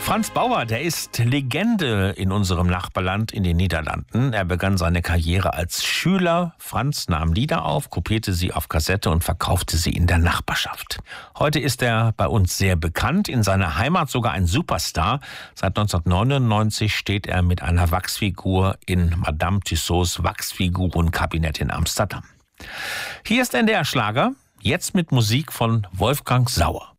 Franz Bauer, der ist Legende in unserem Nachbarland in den Niederlanden. Er begann seine Karriere als Schüler. Franz nahm Lieder auf, kopierte sie auf Kassette und verkaufte sie in der Nachbarschaft. Heute ist er bei uns sehr bekannt, in seiner Heimat sogar ein Superstar. Seit 1999 steht er mit einer Wachsfigur in Madame Tussauds Wachsfigurenkabinett in Amsterdam. Hier ist NDR Schlager, jetzt mit Musik von Wolfgang Sauer.